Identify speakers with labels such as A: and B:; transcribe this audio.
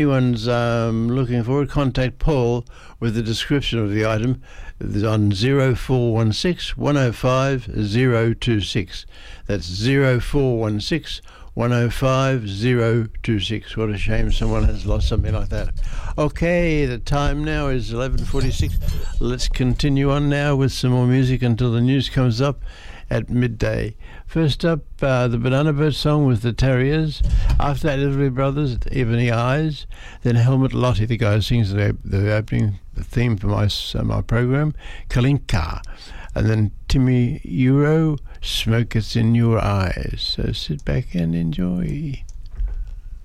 A: Anyone's looking for it, contact Paul with the description of the item on 0416 105 026. That's 0416 105 026. What a shame someone has lost something like that. Okay, the time now is 11:46. Let's continue on now with some more music until the news comes up at midday. First up, the Banana Boat song with the Terriers. After that, Everly Brothers, Ebony Eyes. Then Helmut Lotti, the guy who sings the opening theme for my program, Kalinka. And then Timmy Euro, Smoke It's in Your Eyes. So sit back and enjoy.